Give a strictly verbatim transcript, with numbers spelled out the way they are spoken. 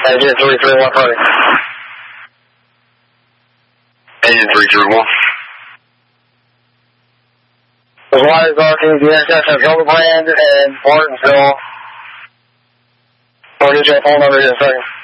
Engine three three one party. Engine three three one. Those wires are to the intersection of Gillibrand and Martinsville. I'll get you a phone number here in a second.